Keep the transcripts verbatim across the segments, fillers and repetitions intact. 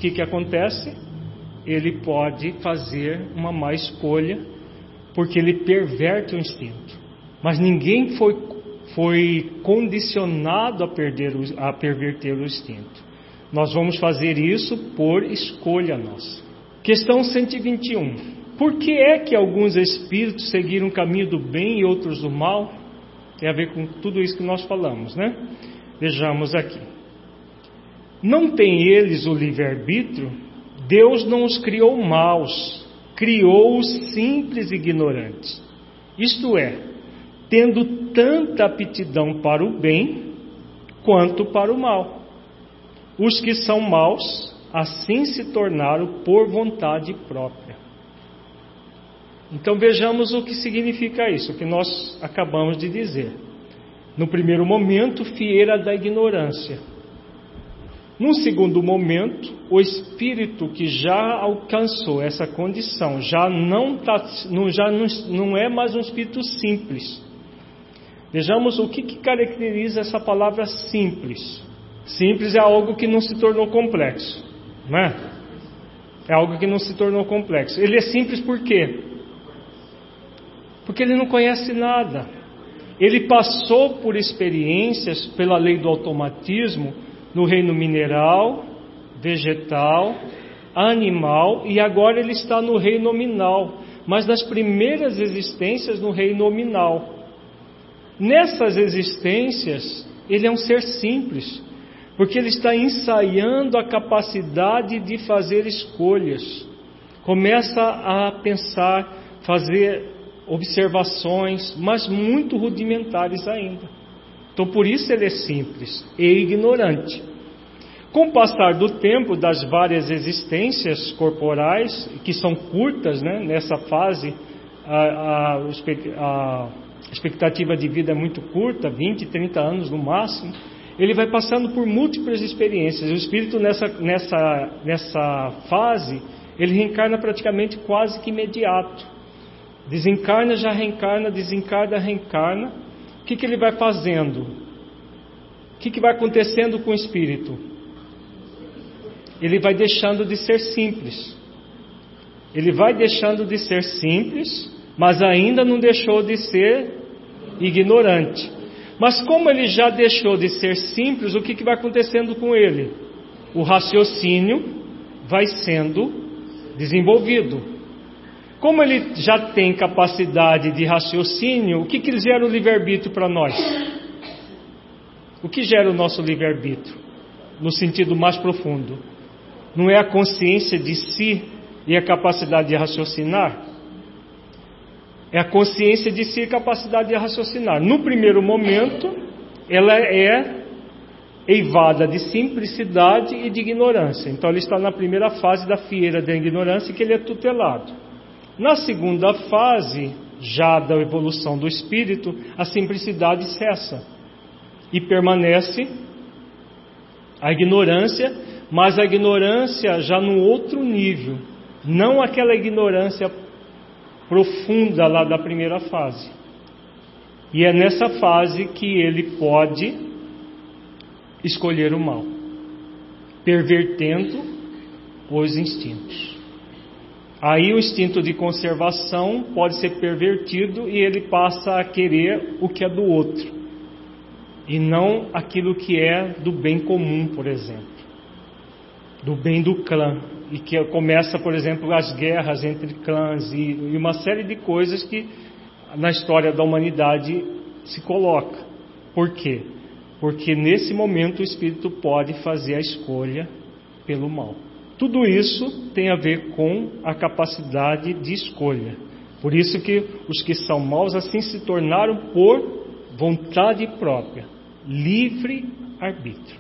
que que acontece? Ele pode fazer uma má escolha, porque ele perverte o instinto. Mas ninguém foi, foi condicionado a, perder o, a perverter o instinto. Nós vamos fazer isso por escolha nossa. Questão cento e vinte e um. Por que é que alguns espíritos seguiram o caminho do bem e outros do mal? Tem a ver com tudo isso que nós falamos, né? Vejamos aqui. Não tem eles o livre-arbítrio? Deus não os criou maus, criou-os simples e ignorantes. Isto é, tendo tanta aptidão para o bem quanto para o mal. Os que são maus, assim se tornaram por vontade própria. Então vejamos o que significa isso, o que nós acabamos de dizer. No primeiro momento, fieira da ignorância. Num segundo momento, o espírito que já alcançou essa condição já não, tá, não, já não, não é mais um espírito simples. Vejamos o que, que caracteriza essa palavra simples. Simples é algo que não se tornou complexo, não é? É algo que não se tornou complexo. Ele é simples por quê? Porque ele não conhece nada. Ele passou por experiências pela lei do automatismo no reino mineral, vegetal, animal, e agora ele está no reino nominal, mas nas primeiras existências no reino nominal. Nessas existências, ele é um ser simples, porque ele está ensaiando a capacidade de fazer escolhas. Começa a pensar, fazer observações, mas muito rudimentares ainda. Então por isso ele é simples e ignorante. Com o passar do tempo, das várias existências corporais, que são curtas, né? Nessa fase, a, a, a expectativa de vida é muito curta, vinte, trinta anos no máximo. Ele vai passando por múltiplas experiências. O espírito nessa, nessa, nessa fase, ele reencarna praticamente quase que imediato. Desencarna, já reencarna, desencarna, reencarna. O que, que ele vai fazendo? O que, que vai acontecendo com o espírito? Ele vai deixando de ser simples. Ele vai deixando de ser simples, mas ainda não deixou de ser ignorante. Mas como ele já deixou de ser simples, o que, que vai acontecendo com ele? O raciocínio vai sendo desenvolvido. Como ele já tem capacidade de raciocínio, o que, que gera o livre-arbítrio para nós? O que gera o nosso livre-arbítrio? No sentido mais profundo. Não é a consciência de si e a capacidade de raciocinar? É a consciência de si e a capacidade de raciocinar. No primeiro momento, ela é eivada de simplicidade e de ignorância. Então ele está na primeira fase da fieira da ignorância, que ele é tutelado. Na segunda fase, já da evolução do espírito, a simplicidade cessa e permanece a ignorância, mas a ignorância já no outro nível, não aquela ignorância profunda lá da primeira fase. E é nessa fase que ele pode escolher o mal, pervertendo os instintos. Aí o instinto de conservação pode ser pervertido e ele passa a querer o que é do outro, e não aquilo que é do bem comum, por exemplo, do bem do clã, e que começa, por exemplo, as guerras entre clãs e, e uma série de coisas que na história da humanidade se coloca. Por quê? Porque nesse momento o espírito pode fazer a escolha pelo mal. Tudo isso tem a ver com a capacidade de escolha. Por isso que os que são maus assim se tornaram por vontade própria, livre arbítrio.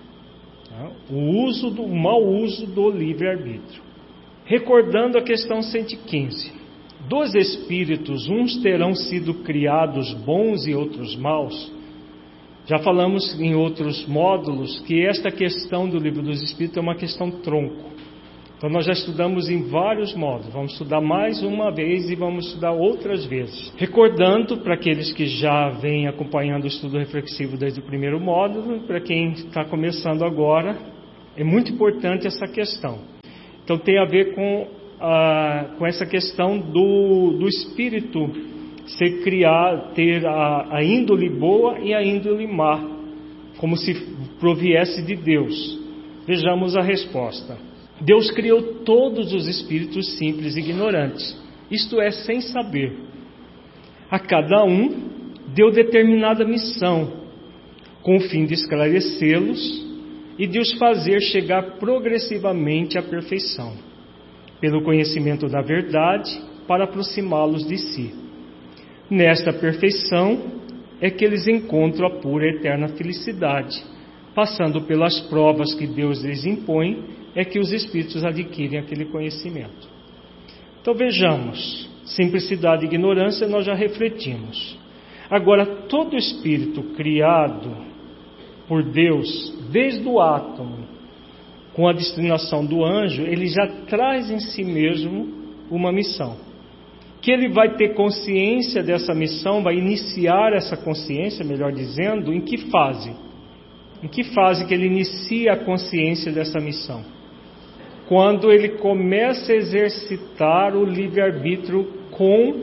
O uso do o mau uso do livre-arbítrio. Recordando a questão cento e quinze. Dos espíritos, uns terão sido criados bons e outros maus. Já falamos em outros módulos que esta questão do livro dos espíritos é uma questão tronco. Então nós já estudamos em vários módulos. Vamos estudar mais uma vez e vamos estudar outras vezes. Recordando para aqueles que já vêm acompanhando o estudo reflexivo desde o primeiro módulo, para quem está começando agora, é muito importante essa questão. Então tem a ver com, a, com essa questão do, do espírito ser criado, ter a, a índole boa e a índole má, como se proviesse de Deus. Vejamos a resposta. Deus criou todos os espíritos simples e ignorantes, isto é, sem saber. A cada um deu determinada missão, com o fim de esclarecê-los e de os fazer chegar progressivamente à perfeição, pelo conhecimento da verdade, para aproximá-los de si. Nesta perfeição é que eles encontram a pura e eterna felicidade. Passando pelas provas que Deus lhes impõe, é que os espíritos adquirem aquele conhecimento. Então vejamos, simplicidade e ignorância nós já refletimos. Agora, todo espírito criado por Deus, desde o átomo, com a destinação do anjo, ele já traz em si mesmo uma missão. Que ele vai ter consciência dessa missão, vai iniciar essa consciência, melhor dizendo, em que fase? Em que fase que ele inicia a consciência dessa missão? Quando ele começa a exercitar o livre-arbítrio com,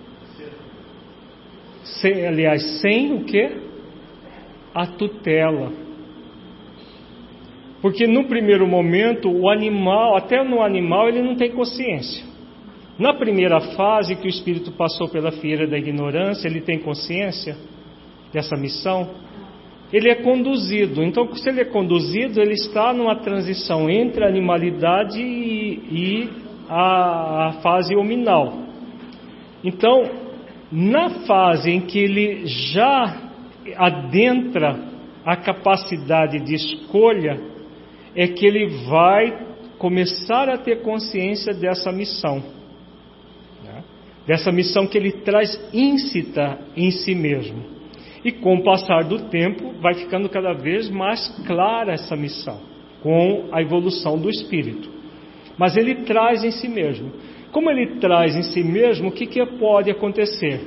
sem, aliás, sem o quê? A tutela. Porque no primeiro momento, o animal, até no animal, ele não tem consciência. Na primeira fase que o espírito passou pela fieira da ignorância, ele tem consciência dessa missão? Ele é conduzido. Então, se ele é conduzido, ele está numa transição entre a animalidade e, e a, a fase hominal. Então, na fase em que ele já adentra a capacidade de escolha, é que ele vai começar a ter consciência dessa missão. Né? Dessa missão que ele traz íncita em si mesmo. E com o passar do tempo, vai ficando cada vez mais clara essa missão, com a evolução do espírito. Mas ele traz em si mesmo. Como ele traz em si mesmo, o que, que pode acontecer?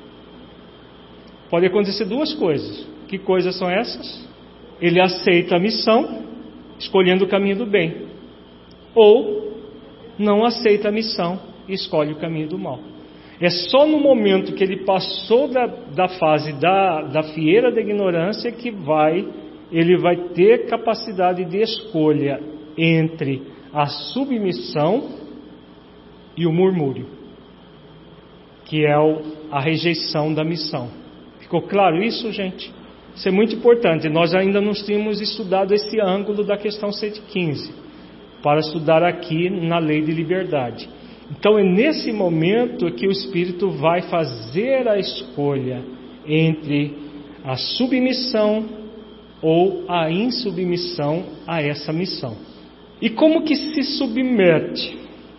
Pode acontecer duas coisas. Que coisas são essas? Ele aceita a missão, escolhendo o caminho do bem. Ou não aceita a missão e escolhe o caminho do mal. É só no momento que ele passou da, da fase da, da fieira da ignorância que vai, ele vai ter capacidade de escolha entre a submissão e o murmúrio, que é o, a rejeição da missão. Ficou claro isso, gente? Isso é muito importante. Nós ainda não tínhamos estudado esse ângulo da questão cento e quinze, para estudar aqui na lei de liberdade. Então é nesse momento que o espírito vai fazer a escolha entre a submissão ou a insubmissão a essa missão. E como que se submete?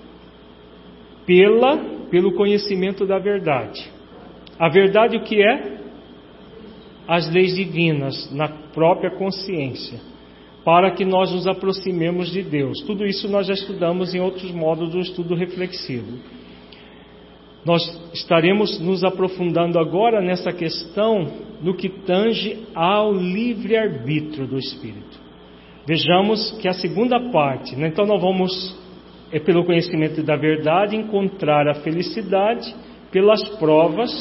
Pela, pelo conhecimento da verdade. A verdade o que é? As leis divinas na própria consciência, para que nós nos aproximemos de Deus. Tudo isso nós já estudamos em outros módulos do estudo reflexivo. Nós estaremos nos aprofundando agora nessa questão no que tange ao livre-arbítrio do espírito. Vejamos que a segunda parte, né? Então nós vamos, é pelo conhecimento da verdade, encontrar a felicidade pelas provas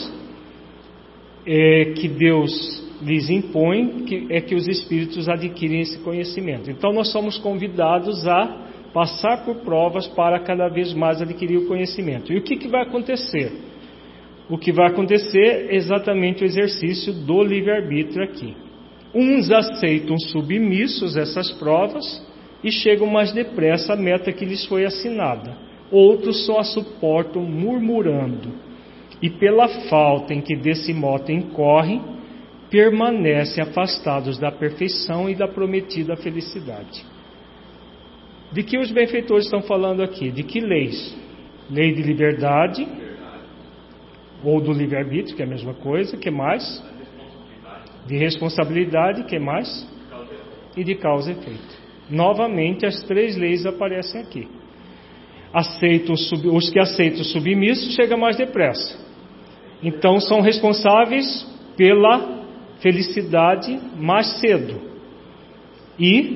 é, que Deus lhes impõe, que é que os espíritos adquirem esse conhecimento. Então nós somos convidados a passar por provas para cada vez mais adquirir o conhecimento. E o que, que vai acontecer? O que vai acontecer é exatamente o exercício do livre-arbítrio aqui. Uns aceitam submissos essas provas e chegam mais depressa à meta que lhes foi assinada. Outros só a suportam murmurando. E pela falta em que desse modo incorrem, permanecem afastados da perfeição e da prometida felicidade. De que os benfeitores estão falando aqui? De que leis? Lei de liberdade, ou do livre-arbítrio, que é a mesma coisa. Que mais? De responsabilidade, que mais? E de causa e efeito. Novamente, as três leis aparecem aqui. Aceitam, os que aceitam submissos chegam mais depressa. Então, são responsáveis pela felicidade mais cedo. E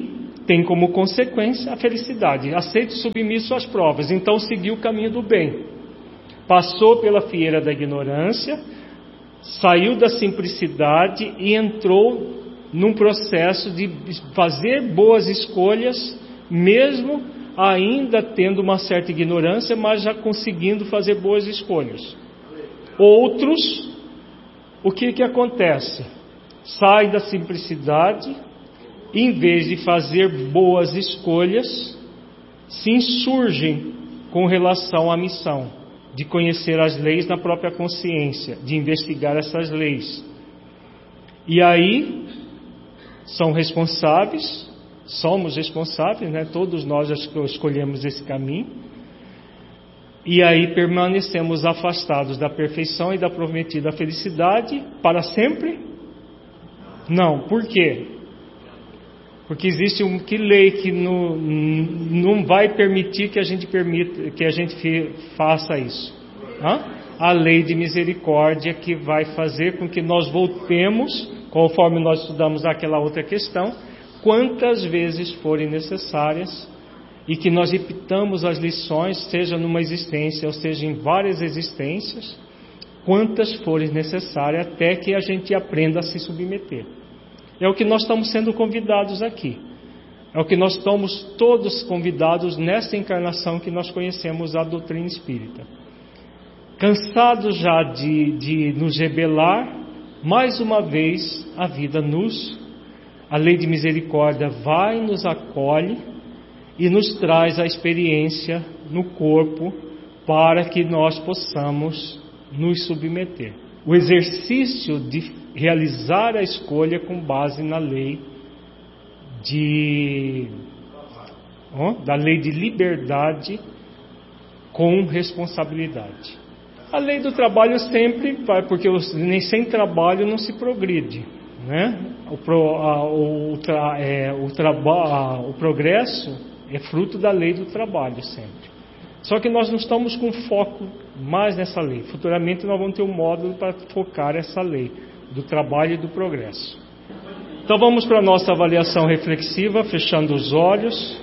tem como consequência a felicidade. Aceito submisso às provas, então seguiu o caminho do bem. Passou pela fieira da ignorância, saiu da simplicidade e entrou num processo de fazer boas escolhas, mesmo ainda tendo uma certa ignorância, mas já conseguindo fazer boas escolhas. Outros, o que que acontece? Sai da simplicidade, em vez de fazer boas escolhas, se insurgem com relação à missão de conhecer as leis na própria consciência, de investigar essas leis. E aí são responsáveis, somos responsáveis, né? Todos nós escolhemos esse caminho, e aí permanecemos afastados da perfeição e da prometida felicidade para sempre? Não, por quê? Porque existe um que lei que não, não vai permitir que a gente permita, que a gente faça isso. Hã? A lei de misericórdia, que vai fazer com que nós voltemos, conforme nós estudamos aquela outra questão, quantas vezes forem necessárias, e que nós repitamos as lições, seja numa existência ou seja em várias existências, quantas forem necessárias, até que a gente aprenda a se submeter. É o que nós estamos sendo convidados aqui. É o que nós estamos todos convidados nesta encarnação que nós conhecemos a doutrina espírita. Cansados já de, de nos rebelar, mais uma vez a vida nos, a lei de misericórdia vai, nos acolhe e nos traz a experiência no corpo para que nós possamos nos submeter. O exercício de realizar a escolha com base na lei de oh, da lei de liberdade com responsabilidade. A lei do trabalho sempre vai, porque nem sem trabalho não se progride, né? O, pro, a, o, tra, é, o, traba, a, o progresso é fruto da lei do trabalho sempre. Só que nós não estamos com foco mais nessa lei. Futuramente nós vamos ter um módulo para focar essa lei do trabalho e do progresso. Então vamos para a nossa avaliação reflexiva, fechando os olhos.